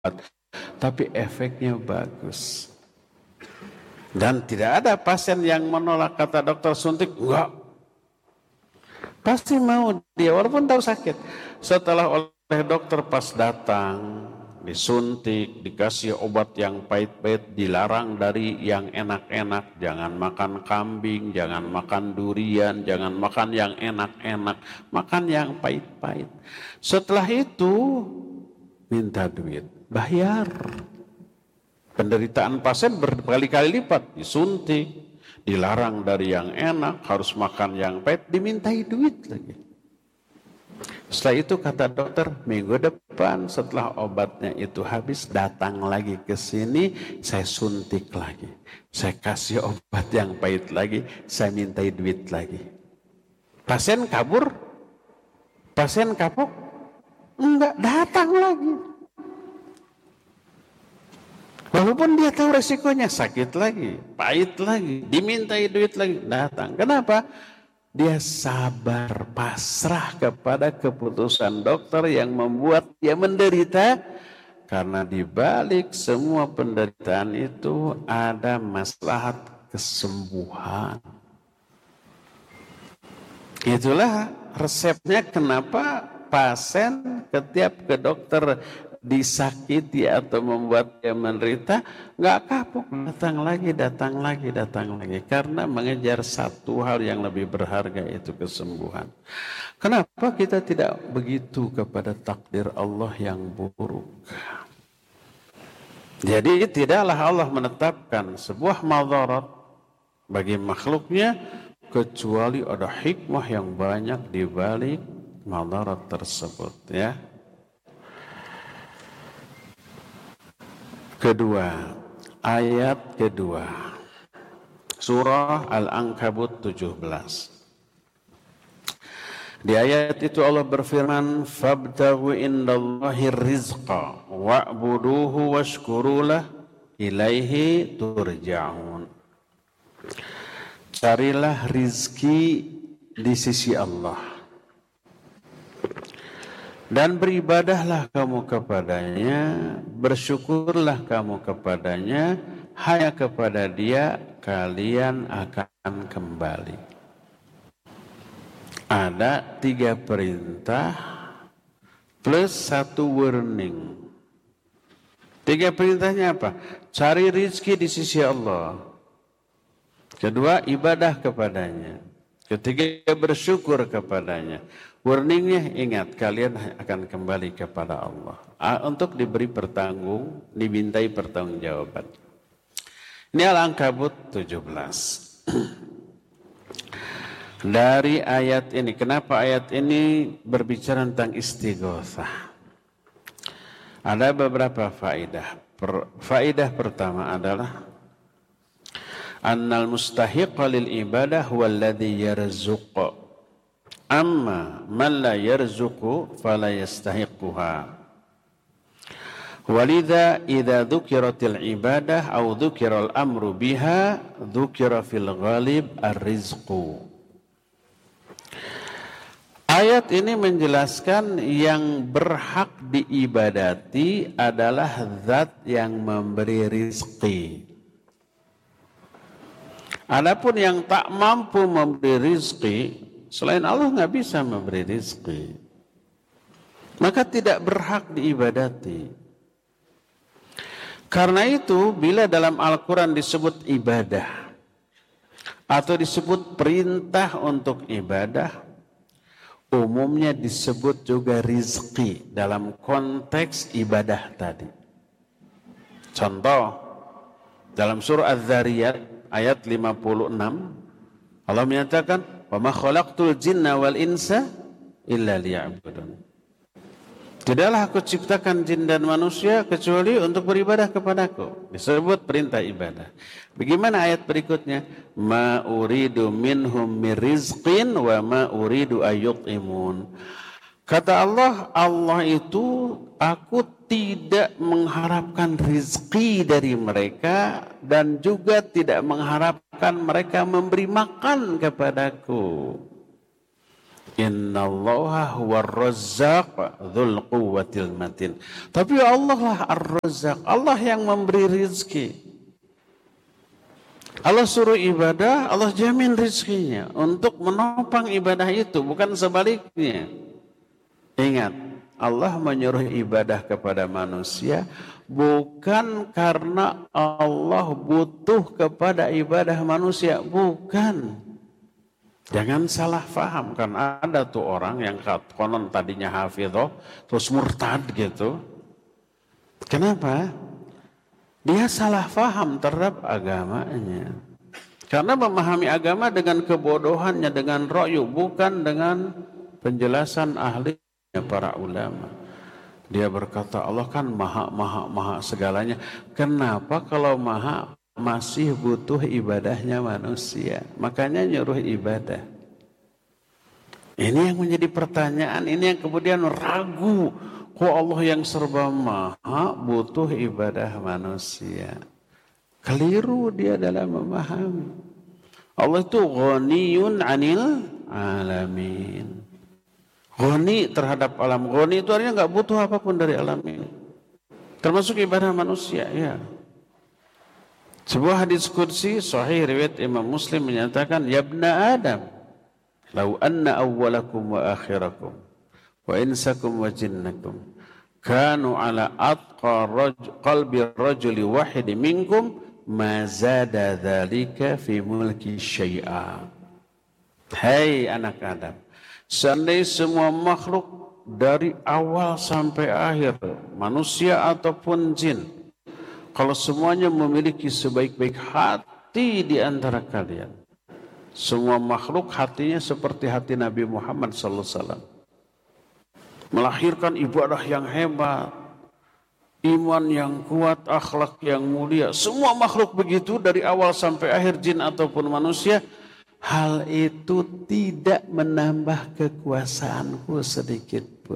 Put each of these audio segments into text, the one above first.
tapi efeknya bagus. Dan tidak ada pasien yang menolak, kata dokter suntik, enggak. Pasti mau dia, walaupun tahu sakit. Setelah oleh dokter pas datang, disuntik, dikasih obat yang pahit-pahit, dilarang dari yang enak-enak. Jangan makan kambing, jangan makan durian, jangan makan yang enak-enak, makan yang pahit-pahit. Setelah itu, minta duit, bayar. Penderitaan pasien berkali-kali lipat, disuntik, dilarang dari yang enak, harus makan yang pahit, dimintai duit lagi. Setelah itu kata dokter, minggu depan setelah obatnya itu habis, datang lagi ke sini, saya suntik lagi. Saya kasih obat yang pahit lagi, saya mintai duit lagi. Pasien kabur? Pasien kapok? Enggak, datang lagi. Walaupun dia tahu resikonya, sakit lagi, pahit lagi, dimintai duit lagi, datang. Kenapa? Dia sabar, pasrah kepada keputusan dokter yang membuat dia menderita. Karena di balik semua penderitaan itu ada maslahat kesembuhan. Itulah resepnya kenapa pasien setiap ke dokter disakiti atau membuat dia menderita, nggak kapok, datang lagi, karena mengejar satu hal yang lebih berharga, itu kesembuhan. Kenapa kita tidak begitu kepada takdir Allah yang buruk? Jadi tidaklah Allah menetapkan sebuah madarat bagi makhluknya kecuali ada hikmah yang banyak di balik madarat tersebut, ya. Ayat kedua, surah Al-Ankabut 17. Di ayat itu Allah berfirman, "Fabtaghu indallahi rizqa wa'buduhu washkurulah ilaihi turja'un." Carilah rizki di sisi Allah dan beribadahlah kamu kepadanya, bersyukurlah kamu kepadanya, hanya kepada Dia kalian akan kembali. Ada 3 perintah plus 1 warning. 3 perintahnya apa? Cari rizki di sisi Allah. Kedua, ibadah kepadanya. Ketiga, bersyukur kepadanya. Warningnya, ingat, kalian akan kembali kepada Allah untuk diberi dimintai pertanggungjawaban. Ini Al-Ankabut 17. Dari ayat ini, kenapa ayat ini berbicara tentang istighotsah? Ada beberapa faedah. Faedah pertama adalah annal mustahiqa lil ibadah huwallazi yarzuqu. Amma man la yarzuqu fala yastahiquha. Walidha idza dzukiratil ibadah aw dzukiral amru biha dzukira fil ghalib ar-rizqu. Ayat ini menjelaskan yang berhak diibadati adalah zat yang memberi rizki. Adapun yang tak mampu memberi rizki, selain Allah nggak bisa memberi rizki, maka tidak berhak diibadati. Karena itu bila dalam Al-Quran disebut ibadah atau disebut perintah untuk ibadah, umumnya disebut juga rizki dalam konteks ibadah tadi. Contoh, dalam surah Az-Zariyat ayat 56, Allah menyatakan, "Wa ma khalaqtul jinna wal insa illa liya'budun." Tidaklah aku ciptakan jin dan manusia kecuali untuk beribadah kepadaku. Disebut perintah ibadah. Bagaimana ayat berikutnya? Ma uridu minhum min rizqin wa ma uridu ayyut'imun. Kata Allah, Allah itu, aku tidak mengharapkan rizki dari mereka dan juga tidak mengharapkan mereka memberi makan kepadaku. Innallaha huwar razzaq dzul quwwatil matin. Tapi Allah lah Ar-Razzaq, Allah yang memberi rizki. Allah suruh ibadah, Allah jamin rizkinya untuk menopang ibadah itu, bukan sebaliknya. Ingat, Allah menyuruh ibadah kepada manusia bukan karena Allah butuh kepada ibadah manusia, bukan. Jangan salah faham, kan ada tuh orang yang konon tadinya hafidhoh terus murtad gitu. Kenapa? Dia salah faham terhadap agamanya. Karena memahami agama dengan kebodohannya, dengan ra'yu, bukan dengan penjelasan ahlinya para ulama. Dia berkata, Allah kan maha segalanya. Kenapa kalau maha masih butuh ibadahnya manusia? Makanya nyuruh ibadah. Ini yang menjadi pertanyaan, ini yang kemudian ragu. Kok Allah yang serba maha butuh ibadah manusia? Keliru dia dalam memahami. Allah itu ghaniyun 'anil alamin. Ghani terhadap alam. Ghani itu artinya enggak butuh apapun dari alam ini. Termasuk ibadah manusia, ya. Sebuah hadis qudsi sahih riwayat Imam Muslim menyatakan, "Ya ibna Adam, law anna awwalakum wa akhirakum wa insakum wa jinnakum kanu ala atqa qalbi rajuli wahid minkum ma zada dzalika fi mulki syai'a." Hai anak Adam, seandainya semua makhluk dari awal sampai akhir, manusia ataupun jin, kalau semuanya memiliki sebaik-baik hati di antara kalian, semua makhluk hatinya seperti hati Nabi Muhammad SAW, melahirkan ibadah yang hebat, iman yang kuat, akhlak yang mulia. Semua makhluk begitu dari awal sampai akhir, jin ataupun manusia. Hal itu tidak menambah kekuasaanku sedikit pun.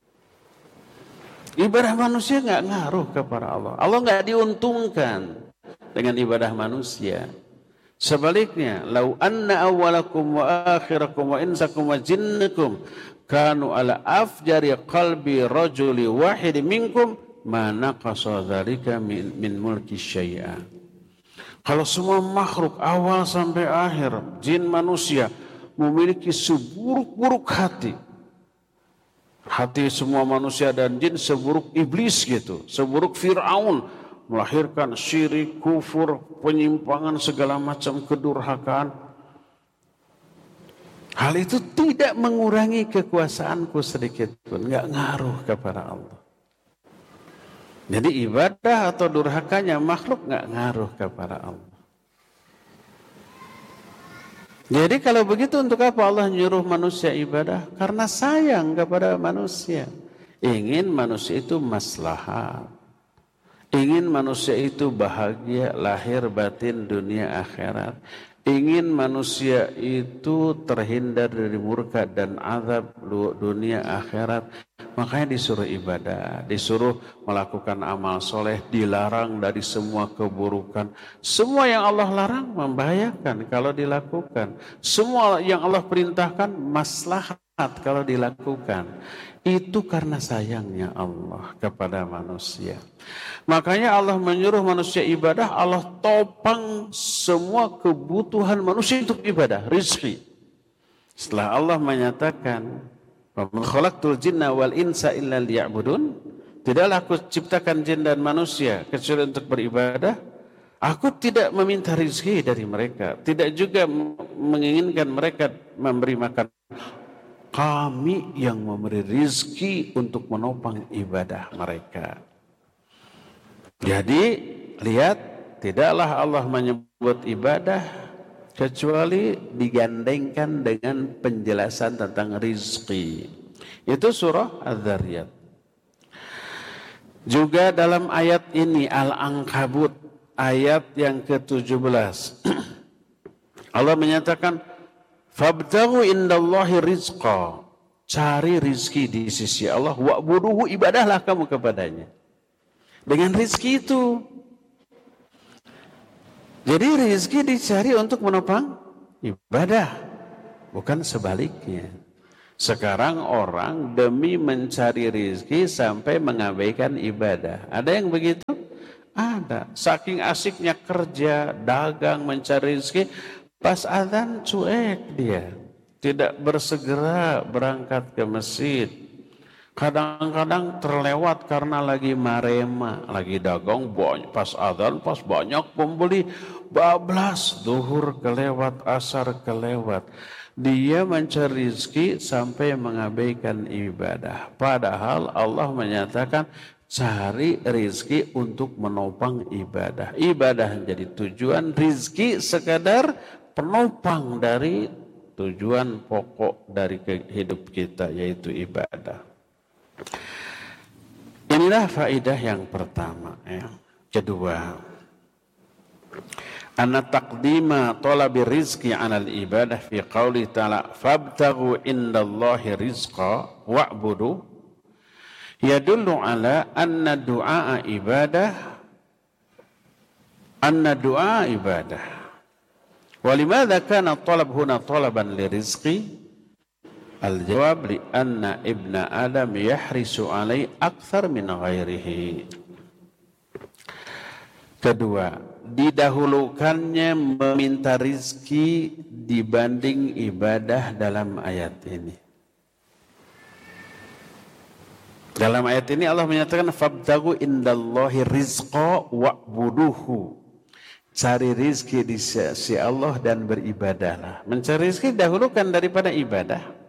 Ibadah manusia nggak ngaruh kepada Allah. Allah nggak diuntungkan dengan ibadah manusia. Sebaliknya, lau anna awwalakum wa akhirakum wa insakum wa jinnakum kanu ala afjari qalbi rajuli wahid minkum ma naqasa dzalika min mulki syai'a. Kalau semua makhluk awal sampai akhir, jin manusia, memiliki seburuk-buruk hati. Hati semua manusia dan jin seburuk iblis gitu, seburuk Fir'aun, melahirkan syirik, kufur, penyimpangan, segala macam kedurhakaan. Hal itu tidak mengurangi kekuasaanku sedikit pun, nggak ngaruh kepada Allah. Jadi ibadah atau durhakanya makhluk nggak ngaruh kepada Allah. Jadi kalau begitu untuk apa Allah nyuruh manusia ibadah? Karena sayang kepada manusia. Ingin manusia itu maslahat. Ingin manusia itu bahagia lahir batin dunia akhirat. Ingin manusia itu terhindar dari murka dan azab dunia akhirat. Makanya disuruh ibadah, disuruh melakukan amal soleh, dilarang dari semua keburukan. Semua yang Allah larang membahayakan kalau dilakukan. Semua yang Allah perintahkan maslahat kalau dilakukan. Itu karena sayangnya Allah kepada manusia. Makanya Allah menyuruh manusia ibadah, Allah topang semua kebutuhan manusia untuk ibadah, rizki. Setelah Allah menyatakan, "Wa ma khalaqtul jinna wal insa illa liya'budun." Tidaklah aku ciptakan jin dan manusia kecuali untuk beribadah. Aku tidak meminta rizki dari mereka, tidak juga menginginkan mereka memberi makan. Kami yang memberi rizki untuk menopang ibadah mereka. Jadi lihat, tidaklah Allah menyebut ibadah kecuali digandengkan dengan penjelasan tentang rizki. Itu surah Az-Zariyat. Juga dalam ayat ini Al-Ankabut ayat yang ke-17 Allah menyatakan, "Fabtaghu indallahi rizqa." Cari rizki di sisi Allah, wa'buduhu, ibadahlah kamu kepadanya. Dengan rizki itu. Jadi rizki dicari untuk menopang ibadah, bukan sebaliknya. Sekarang orang demi mencari rizki sampai mengabaikan ibadah. Ada yang begitu? Ada. Saking asiknya kerja, dagang, mencari rizki, pas azan cuek dia. Tidak bersegera berangkat ke masjid. Kadang-kadang terlewat karena lagi marema, lagi dagang, pas azan, pas banyak pembeli, bablas, zuhur kelewat, asar kelewat. Dia mencari rezeki sampai mengabaikan ibadah. Padahal Allah menyatakan cari rezeki untuk menopang ibadah. Ibadah jadi tujuan, rezeki sekadar penopang dari tujuan pokok dari hidup kita, yaitu ibadah. Inilah faedah yang pertama. Kedua, anna taqdima talabi rizqi 'ala al-ibadah fi qouli ta'ala fabtaghu indallahi rizqa wa'budu yadullu 'ala anna du'a ibadah. Wa limadha kana talab huna talaban lirizqi? Al-jawab li anna ibna Adam yahrisu 'alai akthar min ghairihi. Kedua, didahulukannya meminta rizki dibanding ibadah dalam ayat ini. Dalam ayat ini Allah menyatakan fabtaghu indallahi rizqa wa'buduhu. Cari rizki di sisi Allah dan beribadahlah. Mencari rizki dahulukan daripada ibadah.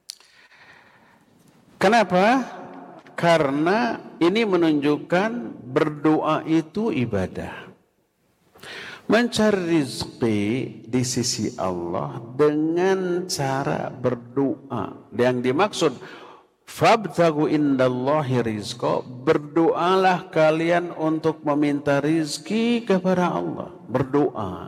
Kenapa? Karena ini menunjukkan berdoa itu ibadah. Mencari rizki di sisi Allah dengan cara berdoa. Yang dimaksud fabtaghu indallahi rizqa, berdoalah kalian untuk meminta rizki kepada Allah. Berdoa.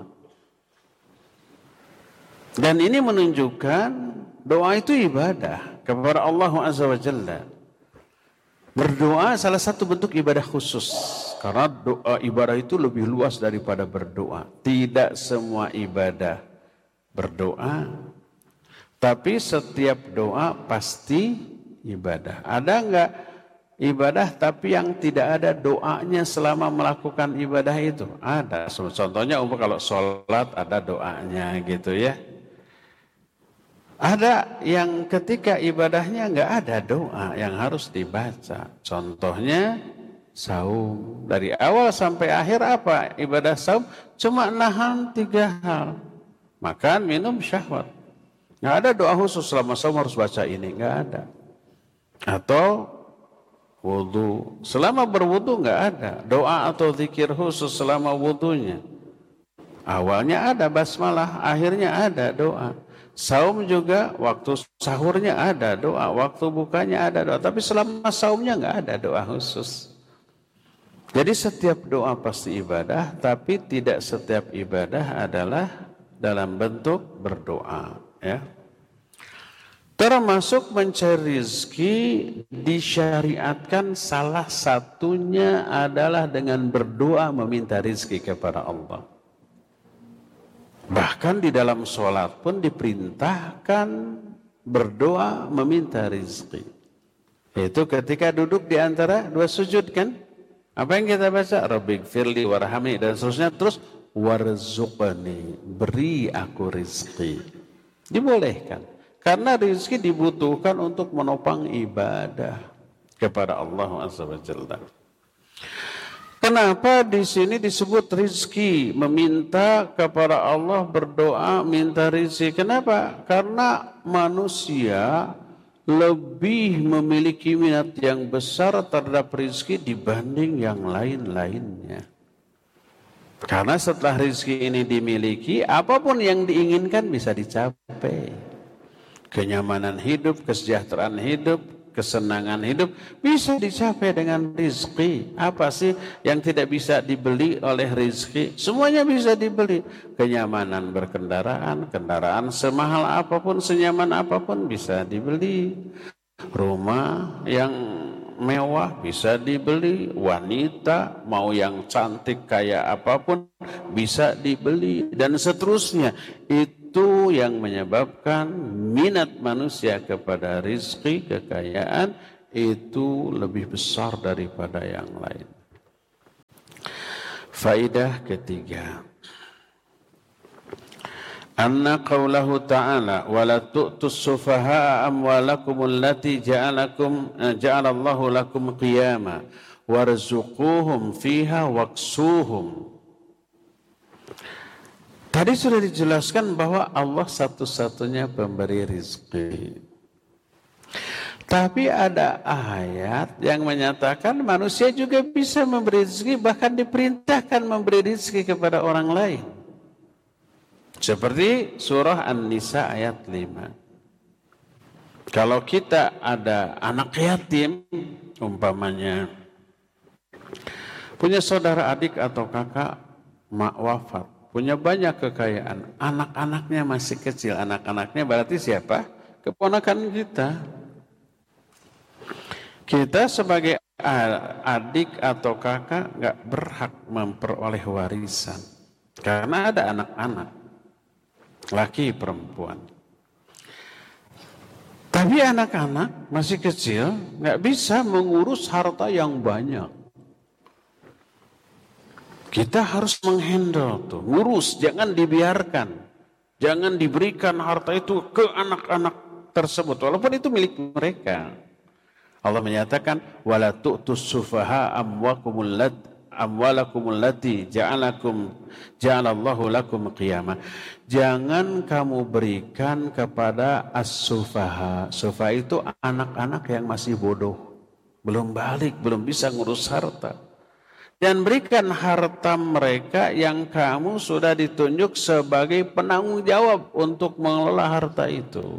Dan ini menunjukkan doa itu ibadah kepada Allah Azza wa Jalla. Berdoa salah satu bentuk ibadah khusus. Karena doa ibadah itu lebih luas daripada berdoa. Tidak semua ibadah berdoa. Tapi setiap doa pasti ibadah. Ada enggak ibadah tapi yang tidak ada doanya selama melakukan ibadah itu? Ada. Contohnya kalau sholat ada doanya gitu ya. Ada yang ketika ibadahnya enggak ada doa yang harus dibaca. Contohnya saum. Dari awal sampai akhir apa ibadah saum? Cuma nahan 3 hal. Makan, minum, syahwat. Enggak ada doa khusus selama saum harus baca ini. Enggak ada. Atau wudu. Selama berwudu enggak ada doa atau zikir khusus selama wudunya. Awalnya ada basmalah, akhirnya ada doa. Saum juga waktu sahurnya ada doa, waktu bukanya ada doa. Tapi selama saumnya enggak ada doa khusus. Jadi setiap doa pasti ibadah, tapi tidak setiap ibadah adalah dalam bentuk berdoa. Ya. Termasuk mencari rezeki disyariatkan salah satunya adalah dengan berdoa meminta rezeki kepada Allah. Bahkan di dalam sholat pun diperintahkan berdoa meminta rezeki. Itu ketika duduk di antara 2 sujud kan? Apa yang kita baca? Rabbighfirli warhamni dan seterusnya. Terus warzuqni, beri aku rezeki. Dibolehkan. Karena rezeki dibutuhkan untuk menopang ibadah kepada Allah Azza wa Jalla. Kenapa di sini disebut rezeki? Meminta kepada Allah, berdoa, minta rezeki. Kenapa? Karena manusia lebih memiliki minat yang besar terhadap rezeki dibanding yang lain-lainnya. Karena setelah rezeki ini dimiliki, apapun yang diinginkan bisa dicapai. Kenyamanan hidup, kesejahteraan hidup, kesenangan hidup bisa dicapai dengan rezeki. Apa sih yang tidak bisa dibeli oleh rezeki? Semuanya bisa dibeli. Kenyamanan berkendaraan, kendaraan semahal apapun, senyaman apapun bisa dibeli. Rumah yang mewah bisa dibeli. Wanita mau yang cantik kayak apapun bisa dibeli dan seterusnya. Itu itu yang menyebabkan minat manusia kepada rizki, kekayaan itu lebih besar daripada yang lain. Faidah ketiga, anna qawlahu ta'ala wa la tu'tus sufaha'a amwalakum allati ja'alallahu lakum qiyama warzuquhum fiha waksuhum. Tadi sudah dijelaskan bahwa Allah satu-satunya pemberi rizki. Tapi ada ayat yang menyatakan manusia juga bisa memberi rizki, bahkan diperintahkan memberi rizki kepada orang lain. Seperti surah An-Nisa ayat 5. Kalau kita ada anak yatim, umpamanya punya saudara adik atau kakak mak wafat, punya banyak kekayaan, anak-anaknya masih kecil, anak-anaknya berarti siapa? Keponakan kita. Kita sebagai adik atau kakak nggak berhak memperoleh warisan karena ada anak-anak. Laki perempuan. Tapi anak-anak masih kecil nggak bisa mengurus harta yang banyak. Kita harus menghandle tuh, ngurus, jangan dibiarkan, jangan diberikan harta itu ke anak-anak tersebut, walaupun itu milik mereka. Allah menyatakan, wala tu'tus sufaha amwalakum allati ja'alallahu lakum qiyamah. Jangan kamu berikan kepada as-sufaha. Sufaha itu anak-anak yang masih bodoh, belum balik, belum bisa ngurus harta. Dan berikan harta mereka yang kamu sudah ditunjuk sebagai penanggung jawab untuk mengelola harta itu.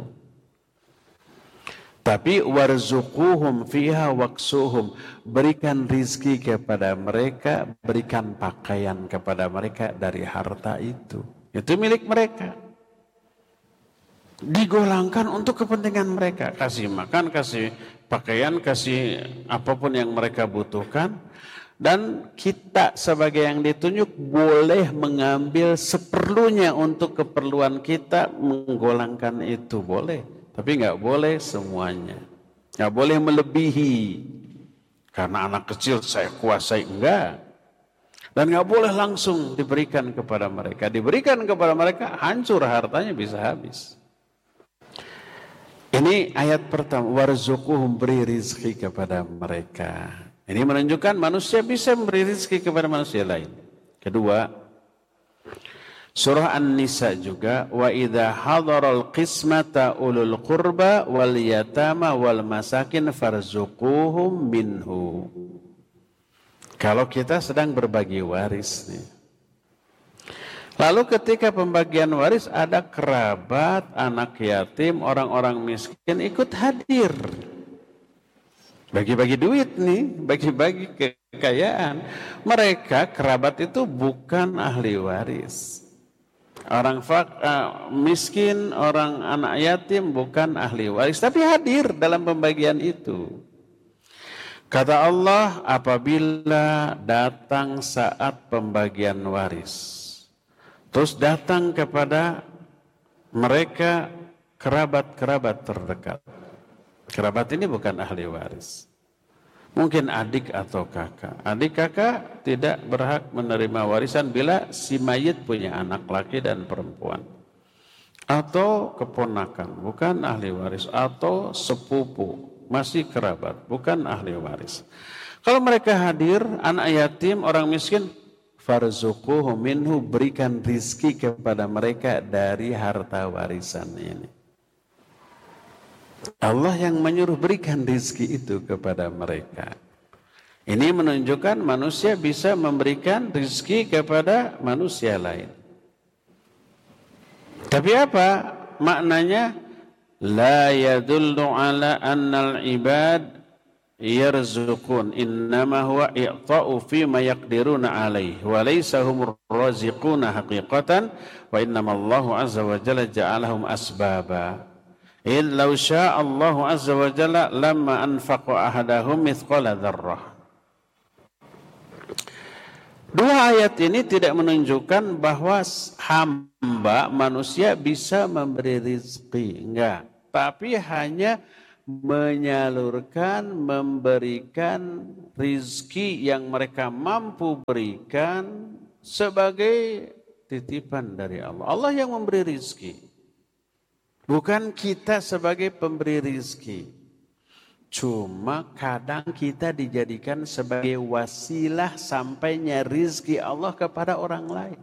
Tapi warzuquhum fiha waksuhum, berikan rizki kepada mereka, berikan pakaian kepada mereka dari harta itu. Itu milik mereka. Digolangkan untuk kepentingan mereka. Kasih makan, kasih pakaian, kasih apapun yang mereka butuhkan. Dan kita sebagai yang ditunjuk boleh mengambil seperlunya untuk keperluan kita, menggolangkan itu boleh. Tapi nggak boleh semuanya, nggak boleh melebihi. Karena anak kecil saya kuasai, enggak. Dan nggak boleh langsung diberikan kepada mereka. Diberikan kepada mereka, hancur hartanya, bisa habis. Ini ayat pertama, warzuquhum, beri rizki kepada mereka. Ini menunjukkan manusia bisa memberi rizki kepada manusia lain. Kedua, surah An-Nisa juga, wa idza hadaral qismata ulul qurba wal yatama wal masakin farzuquhum minhu. Kalau kita sedang berbagi waris nih. Lalu ketika pembagian waris ada kerabat, anak yatim, orang-orang miskin ikut hadir. Bagi-bagi duit nih, bagi-bagi kekayaan. Mereka kerabat itu bukan ahli waris. Orang miskin, orang anak yatim bukan ahli waris, tapi hadir dalam pembagian itu. Kata Allah, apabila datang saat pembagian waris, terus datang kepada mereka kerabat-kerabat terdekat. Kerabat ini bukan ahli waris. Mungkin adik atau kakak. Adik kakak tidak berhak menerima warisan bila si mayit punya anak laki dan perempuan. Atau keponakan, bukan ahli waris. Atau sepupu, masih kerabat, bukan ahli waris. Kalau mereka hadir, anak yatim, orang miskin, farzuquhum minhu, berikan rizki kepada mereka dari harta warisan ini. Allah yang menyuruh berikan rizki itu kepada mereka. Ini menunjukkan manusia bisa memberikan rizki kepada manusia lain. Tapi apa maknanya? La yadullu ala annal ibad yarzuqun, innama huwa i'ta'u fima yaqdiruna alaih wa laysa humur raziquna haqiqatan wa innama Allahu azza wa jalla ja'alahum asbaba. Law syaa Allahu azza wa jalla lamma anfaqa ahadahum mithqala dzarrah. Dua ayat ini tidak menunjukkan bahwa hamba hamba manusia bisa memberi rizki, enggak. Tapi hanya menyalurkan, memberikan rizki yang mereka mampu berikan sebagai titipan dari Allah. Allah yang memberi rizki. Bukan kita sebagai pemberi rizki. Cuma kadang kita dijadikan sebagai wasilah sampainya rizki Allah kepada orang lain.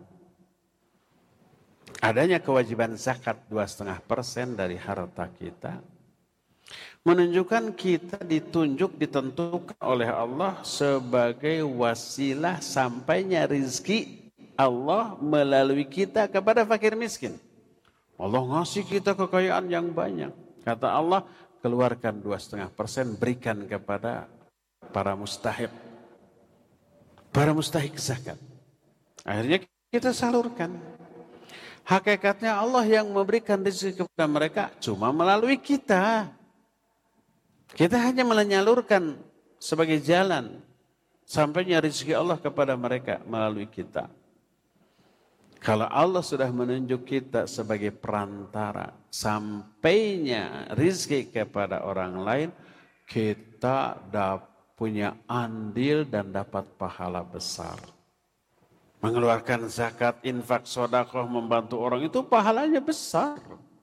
Adanya kewajiban zakat 2,5% dari harta kita menunjukkan kita ditentukan oleh Allah sebagai wasilah sampainya rizki Allah melalui kita kepada fakir miskin. Allah ngasih kita kekayaan yang banyak. Kata Allah, keluarkan 2,5%, berikan kepada para mustahik. Para mustahik zakat. Akhirnya kita salurkan. Hakikatnya Allah yang memberikan rezeki kepada mereka cuma melalui kita. Kita hanya menyalurkan sebagai jalan sampainya rezeki Allah kepada mereka melalui kita. Kalau Allah sudah menunjuk kita sebagai perantara sampainya rezeki kepada orang lain, kita punya andil dan dapat pahala besar. Mengeluarkan zakat, infak, sedekah, membantu orang itu pahalanya besar.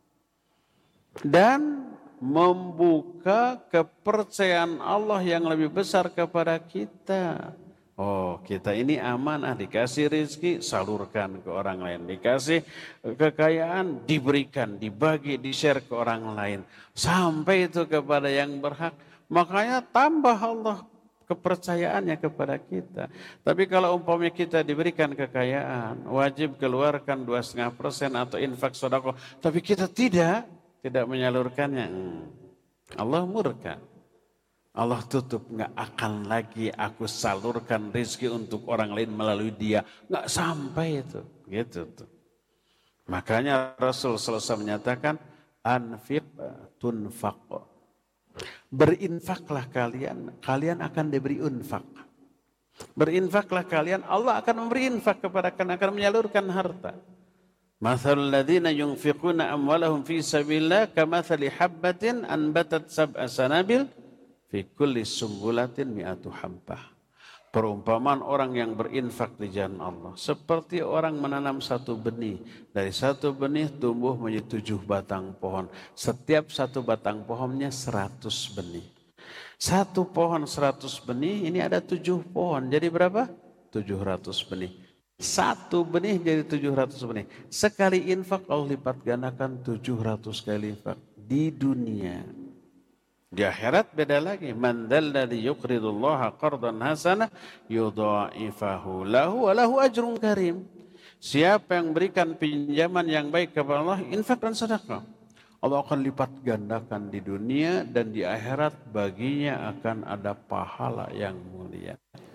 Dan membuka kepercayaan Allah yang lebih besar kepada kita. Oh, kita ini amanah, dikasih rezeki, salurkan ke orang lain. Dikasih kekayaan, diberikan, dibagi, di-share ke orang lain. Sampai itu kepada yang berhak. Makanya tambah Allah kepercayaannya kepada kita. Tapi kalau umpamanya kita diberikan kekayaan, wajib keluarkan 2,5% atau infak sedekah, tapi kita tidak menyalurkannya, Allah murka. Allah tutup, nggak akan lagi aku salurkan rezeki untuk orang lain melalui dia. Nggak sampai itu, gitu tuh. Makanya Rasul selesai menyatakan, anfiq tunfaq. Berinfaklah kalian akan diberi infak. Berinfaklah kalian, Allah akan memberi infak kepada kalian, akan menyalurkan harta. Mathalul ladzina yunfiquna amwalahum fi sabilillah kamathali habbatin anbatat sab'a sanabil fi kulli sumbulatin mi'atu habbah. Perumpamaan orang yang berinfak di jalan Allah seperti orang menanam satu benih. Dari satu benih tumbuh menjadi 7 batang pohon. Setiap satu batang pohonnya 100 benih. Satu pohon 100 benih, ini ada 7 pohon. Jadi berapa? 700 benih. Satu benih jadi 700 benih. Sekali infak Allah lipat gandakan 700 kali infak di dunia. Di akhirat beda lagi. Man dzalladzi yuqridullaha qardan hasanah yudha'ifahu lahu wa lahu ajrun karim. Siapa yang berikan pinjaman yang baik kepada Allah, infak dan sedekah, Allah akan lipat gandakan di dunia dan di akhirat baginya akan ada pahala yang mulia.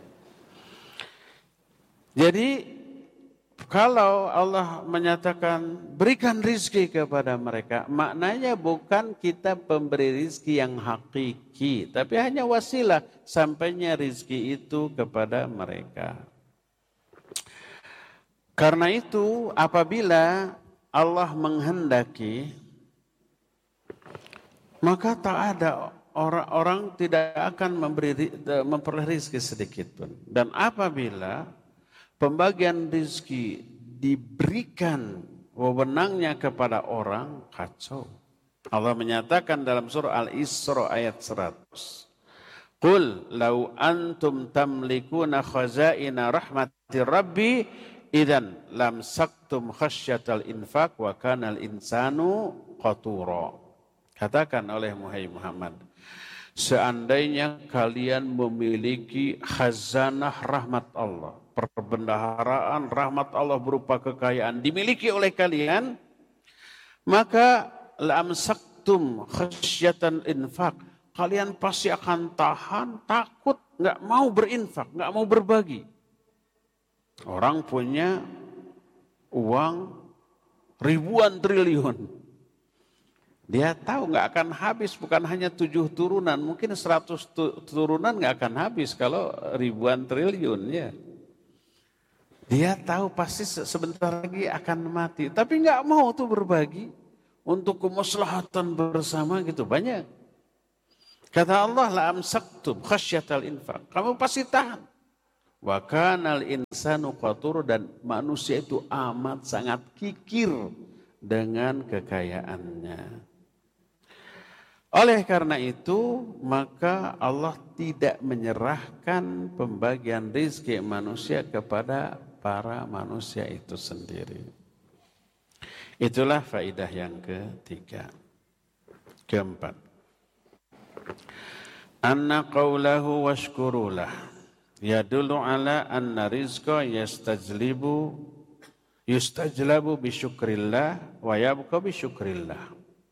Jadi kalau Allah menyatakan berikan rizki kepada mereka, maknanya bukan kita pemberi rizki yang hakiki, tapi hanya wasilah sampainya rizki itu kepada mereka. Karena itu apabila Allah menghendaki, maka tak ada orang tidak akan memperoleh rizki sedikit pun. Dan apabila pembagian rizki diberikan wewenangnya kepada orang, kacau. Allah menyatakan dalam surah Al-Isra ayat 100. Qul law antum tamlikuna khazaina rahmati rabbi idzan lam saktum khasyatal infaq wa kanal insanu qatura. Katakan oleh Muhammad, seandainya kalian memiliki khazanah rahmat Allah, perbendaharaan rahmat Allah berupa kekayaan dimiliki oleh kalian, maka lamsaktum khasyatan infak, kalian pasti akan tahan, takut, nggak mau berinfak, nggak mau berbagi. Orang punya uang ribuan triliun, dia tahu nggak akan habis, bukan hanya 7 turunan, mungkin 100 turunan nggak akan habis kalau ribuan triliun ya. Dia tahu pasti sebentar lagi akan mati, tapi nggak mau tuh berbagi untuk kemaslahatan bersama gitu. Banyak. Kata Allah, la amsaktum khasyatal infaq. Kamu pasti tahan. Wa kanal insanu qatur, dan manusia itu amat sangat kikir dengan kekayaannya. Oleh karena itu, maka Allah tidak menyerahkan pembagian rezeki manusia kepada para manusia itu sendiri. Itulah faidah yang ketiga. Keempat, anna qawlahu washkurulah yadullu ala anna rizqa yustajlabu bisyukrillah wa yabqa bisyukrillah.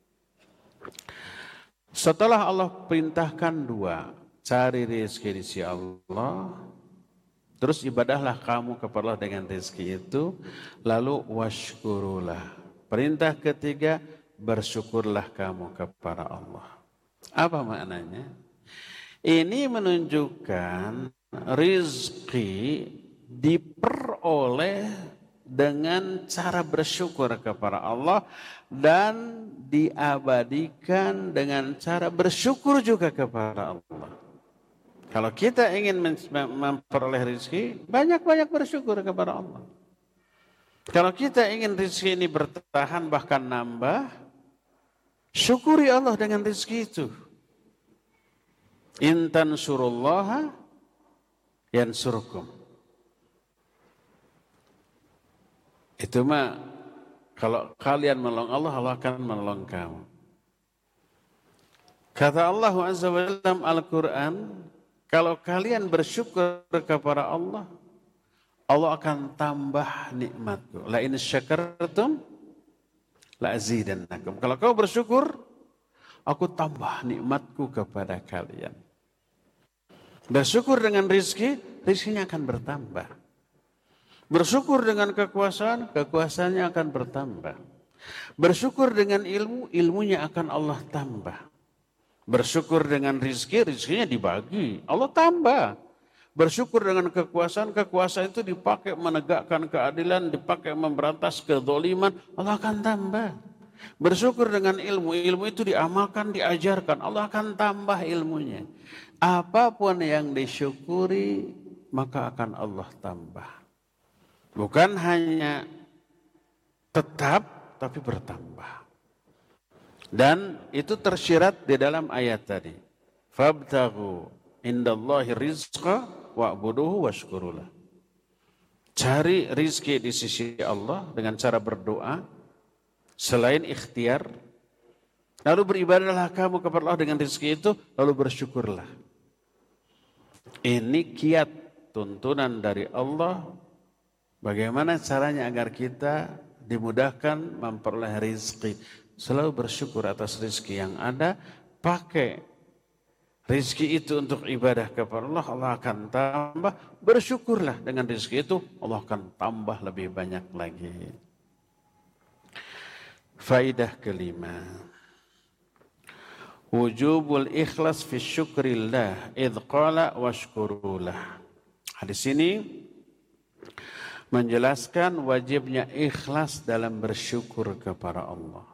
Setelah Allah perintahkan dua, cari rezeki di sisi Allah, terus ibadahlah kamu kepada Allah dengan rezeki itu, lalu washkurulah. Perintah ketiga, bersyukurlah kamu kepada Allah. Apa maknanya? Ini menunjukkan rezeki diperoleh dengan cara bersyukur kepada Allah dan diabadikan dengan cara bersyukur juga kepada Allah. Kalau kita ingin memperoleh rezeki, banyak-banyak bersyukur kepada Allah. Kalau kita ingin rezeki ini bertahan bahkan nambah, syukuri Allah dengan rezeki itu. In tansurullaha yansurkum. Itu mah kalau kalian menolong Allah, Allah akan menolong kamu. Kata Allah Azza wa Jalla dalam Al-Quran, kalau kalian bersyukur kepada Allah, Allah akan tambah nikmatku. La in syakartum la azidannakum. Kalau kau bersyukur, aku tambah nikmatku kepada kalian. Bersyukur dengan rizki, rizkinya akan bertambah. Bersyukur dengan kekuasaan, kekuasaannya akan bertambah. Bersyukur dengan ilmu, ilmunya akan Allah tambah. Bersyukur dengan rizki, rizkinya dibagi, Allah tambah. Bersyukur dengan kekuasaan, kekuasaan itu dipakai menegakkan keadilan, dipakai memberantas kezaliman, Allah akan tambah. Bersyukur dengan ilmu, ilmu itu diamalkan, diajarkan, Allah akan tambah ilmunya. Apapun yang disyukuri, maka akan Allah tambah. Bukan hanya tetap, tapi bertambah. Dan itu tersirat di dalam ayat tadi. Fabtaghu indallahi rizqa wa'buduhu washkurulah. Cari rizki di sisi Allah dengan cara berdoa, selain ikhtiar. Lalu beribadahlah kamu kepada Allah dengan rizki itu, lalu bersyukurlah. Ini kiat tuntunan dari Allah. Bagaimana caranya agar kita dimudahkan memperoleh rizki. Selalu bersyukur atas rizki yang ada. Pakai rizki itu untuk ibadah kepada Allah, Allah akan tambah. Bersyukurlah dengan rizki itu, Allah akan tambah lebih banyak lagi. Faidah kelima. Wujubul ikhlas fi syukrillah idh qala washkurulah. Hadis ini menjelaskan wajibnya ikhlas dalam bersyukur kepada Allah.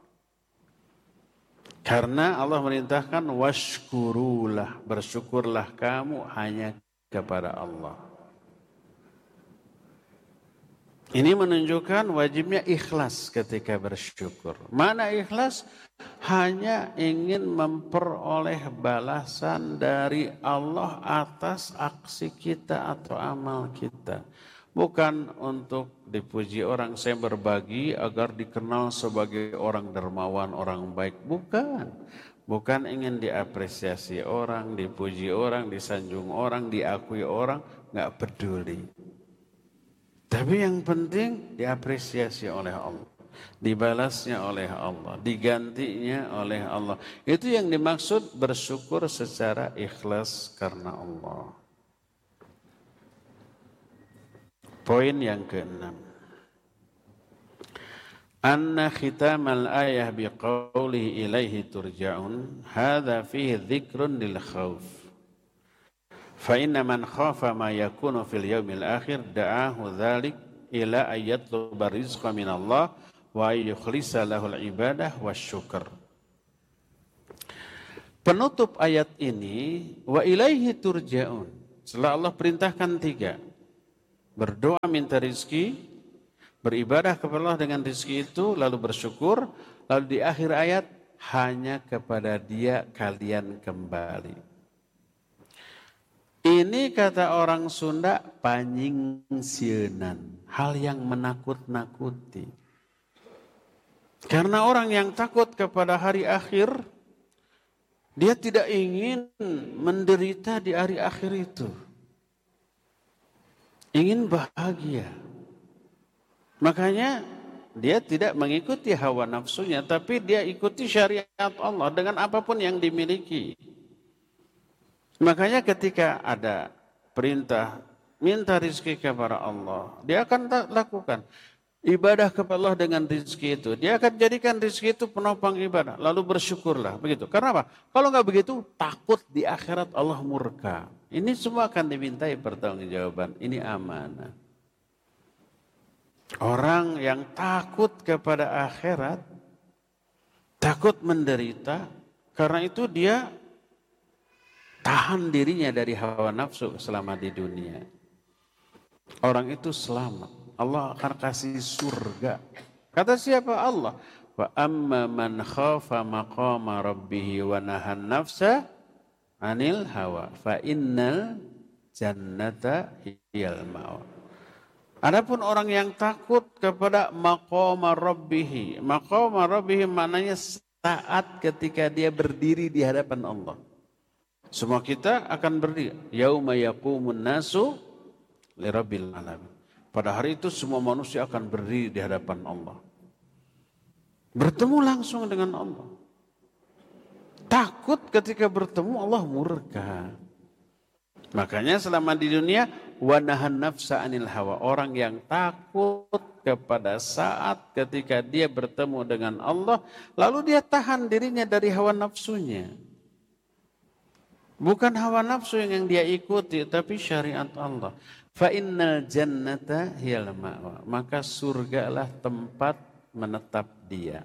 Karena Allah merintahkan washkurulah, bersyukurlah kamu hanya kepada Allah. Ini menunjukkan wajibnya ikhlas ketika bersyukur. Mana ikhlas? Hanya ingin memperoleh balasan dari Allah atas aksi kita atau amal kita. Bukan untuk dipuji orang, saya berbagi agar dikenal sebagai orang dermawan, orang baik. Bukan. Bukan ingin diapresiasi orang, dipuji orang, disanjung orang, diakui orang. Nggak peduli. Tapi yang penting diapresiasi oleh Allah. Dibalasnya oleh Allah. Digantinya oleh Allah. Itu yang dimaksud bersyukur secara ikhlas karena Allah. Poin yang keenam. Anna khitamal ayah biqaulihi ilaihi turja'un. Hadha fihi dhikrun lil khawf. Fa inna man khafa ma yakunu fil yaumil akhir da'ahu dhalik ila ayyatluba rizqa minallah wa yukhlisa lahul ibadah wasyukur. Penutup ayat ini, wa ilaihi turja'un. Setelah Allah perintahkan 3. Berdoa minta rizki, beribadah kepada Allah dengan rizki itu, lalu bersyukur. Lalu di akhir ayat, hanya kepada Dia kalian kembali. Ini kata orang Sunda, panyingsienan. Hal yang menakut-nakuti. Karena orang yang takut kepada hari akhir, dia tidak ingin menderita di hari akhir itu. Ingin bahagia. Makanya dia tidak mengikuti hawa nafsunya, tapi dia ikuti syariat Allah dengan apapun yang dimiliki. Makanya ketika ada perintah minta rizki kepada Allah, dia akan lakukan. Ibadah kepada Allah dengan rizki itu. Dia akan jadikan rizki itu penopang ibadah. Lalu bersyukurlah. Begitu. Karena apa? Kalau nggak begitu, takut di akhirat Allah murka. Ini semua akan dimintai pertanggungjawaban. Ini amanah. Orang yang takut kepada akhirat, takut menderita, karena itu dia tahan dirinya dari hawa nafsu selama di dunia. Orang itu selamat. Allah akan kasih surga. Kata siapa? Allah. Wa amma man khafa maqama rabbih wa nahan nafsa anil hawa fa innal jannata hiyal ma'wa. Adapun orang yang takut kepada maqama rabbih. Maqama rabbih maknanya saat ketika dia berdiri di hadapan Allah. Semua kita akan berdiri. Yauma yaqumun nasu li rabbil alamin. Pada hari itu semua manusia akan berdiri di hadapan Allah. Bertemu langsung dengan Allah. Takut ketika bertemu Allah murka. Makanya selama di dunia, wanahan nafsa anil hawa. Orang yang takut kepada saat ketika dia bertemu dengan Allah, lalu dia tahan dirinya dari hawa nafsunya. Bukan hawa nafsu yang dia ikuti, tapi syariat Allah. Fa innal jannata hiyal ma'wa. Maka surgalah tempat menetap dia.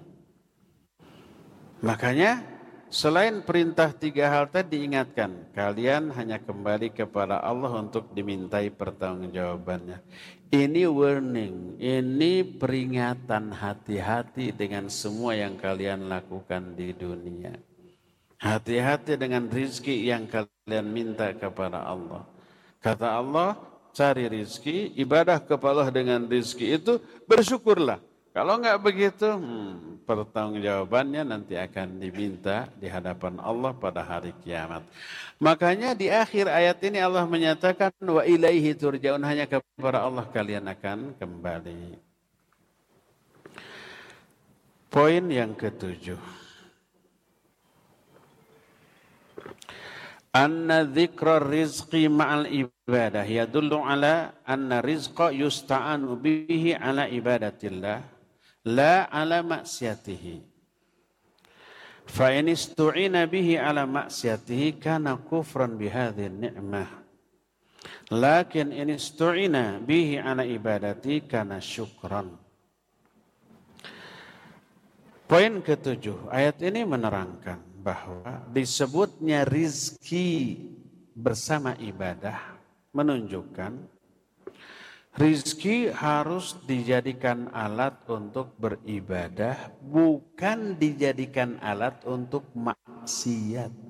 Makanya selain perintah 3 hal tadi diingatkan, kalian hanya kembali kepada Allah untuk dimintai pertanggungjawabannya. Ini warning, ini peringatan, hati-hati dengan semua yang kalian lakukan di dunia. Hati-hati dengan rizki yang kalian minta kepada Allah. Kata Allah, cari rizki, ibadah kepada Allah dengan rizki itu, bersyukurlah. Kalau enggak begitu, pertanggungjawabannya nanti akan diminta di hadapan Allah pada hari kiamat. Makanya di akhir ayat ini Allah menyatakan, wa ilaihi turja'un, hanya kepada Allah kalian akan kembali. Poin yang ke-7. Anna dzikra rizqi ma'al ibadah yadullu ala anna rizqa yusta'anu bihi ala ibadatillah la ala maksiatihi. Fa in istu'ina bihi ala maksiatihi kana kufran bihadhihi ni'mah. Lakin in istu'ina bihi ala ibadati kana syukran. Poin ke-7, ayat ini menerangkan bahwa disebutnya rizki bersama ibadah menunjukkan rizki harus dijadikan alat untuk beribadah, bukan dijadikan alat untuk maksiat.